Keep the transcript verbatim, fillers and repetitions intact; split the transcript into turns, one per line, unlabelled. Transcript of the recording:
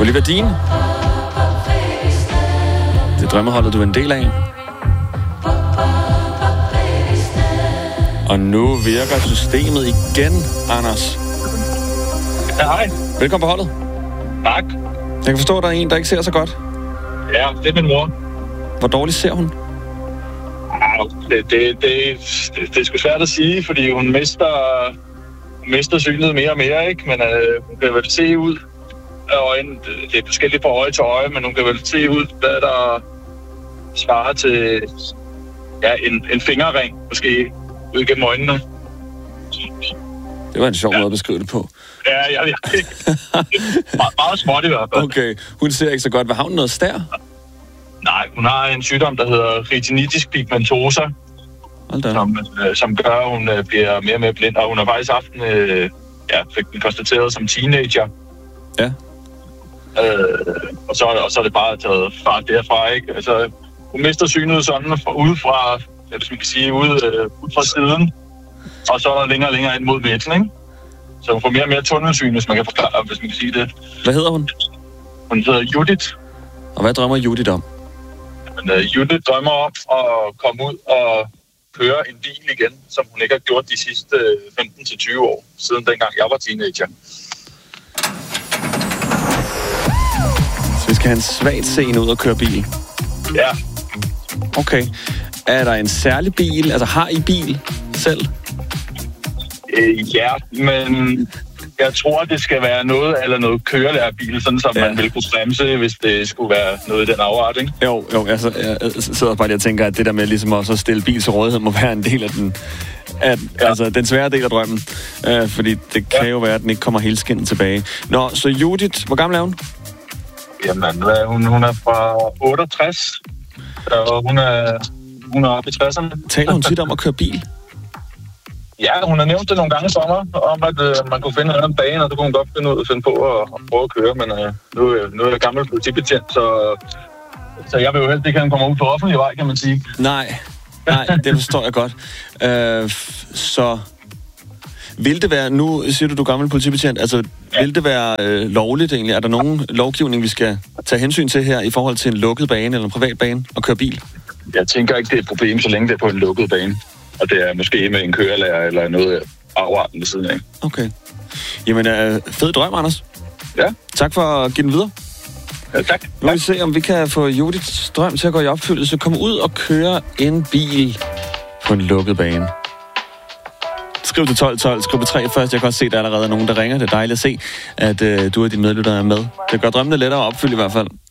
Oliver Dean. Det er drømmeholdet, du er en del af. Og nu virker systemet igen, Anders.
Ja, hej.
Velkommen på holdet.
Tak.
Jeg kan forstå, at der er en, der ikke ser så godt.
Ja, det er min mor.
Hvor dårligt ser hun?
Det, det, det, det, det er sgu svært at sige, fordi hun mister, hun mister synet mere og mere, ikke? Men øh, hun kan vel se ud af øjnene. Det er forskelligt fra øje til øje, men hun kan vel se ud, hvad der svarer til ja, en, en fingerring, måske, ud gennem øjnene.
Det var en sjov
ja.
måde at beskrive det på.
Ja, ja, ja. meget, meget småt i hvert fald.
Okay, hun ser ikke så godt. Hvad har hun noget stær?
Nej, hun har en sygdom, der hedder retinitis pigmentosa, som, øh, som gør, at hun øh, bliver mere og mere blind. Og hun har faktisk haft en, øh, ja, fik den konstateret som teenager.
Ja.
Øh, og, så, og så er det bare taget fart derfra, ikke? Altså, hun mister synet sådan fra, ude fra, ja, hvis man kan sige, ude, øh, ud fra siden. Og så er der længere og længere ind mod midten, ikke? Så hun får mere og mere tunnelsyn, hvis man kan forklare, hvis man kan sige det.
Hvad hedder hun?
Hun hedder Judith.
Og hvad drømmer Judith om?
Men uh, Judith drømmer om at komme ud og køre en bil igen, som hun ikke har gjort de sidste femten til tyve år, siden dengang jeg var teenager.
Så vi skal have en svagt scene ud og køre bil?
Ja.
Okay. Er der en særlig bil? Altså har I bil selv?
Øh, ja, men jeg tror, det skal være noget eller noget kørelærerbil, sådan som ja. man ville kunne bremse, hvis det skulle være noget i den afart, ikke?
Jo, jo, altså, jeg sidder bare lige og tænker, at det der med ligesom også at stille bil til rådighed, må være en del af den, at, ja. altså, den svære del af drømmen. Øh, fordi det kan ja. jo være, at den ikke kommer helt skindet tilbage. Nå, så Judith, hvor gammel er hun?
Jamen, hun, hun er fra otteogtres, og hun er, hun er oppe i tresserne.
Taler hun tit om at køre bil?
Ja, hun har nævnt det nogle gange i sommer, om at øh, man kunne finde en anden bane, og så kunne hun godt finde ud og finde på at, at prøve at køre, men øh, nu, nu er jeg gammel politibetjent, så, så jeg vil jo helst ikke, at han kommer ud på offentlig vej, kan man sige.
Nej, nej, det forstår jeg godt. Øh, så vil det være, nu siger du, du er gammel politibetjent, altså ja. vil det være øh, lovligt egentlig? Er der nogen lovgivning, vi skal tage hensyn til her i forhold til en lukket bane eller en privat bane og køre bil?
Jeg tænker ikke, det er et problem, så længe det er på en lukket bane. Og det er måske med en kørelærer eller noget afarten ved siden af.
Okay. Jamen, øh, fed drøm, Anders.
Ja.
Tak for at give den videre.
Ja, tak.
Nu vil vi se, om vi kan få Judiths drøm til at gå i opfyldelse. Kom ud og køre en bil på en lukket bane. Skriv til tolv tolv, skriv på tre først. Jeg kan også se, at der allerede er nogen, der ringer. Det er dejligt at se, at øh, du og dine medlyttere er med. Det gør drømmene lettere at opfylde i hvert fald.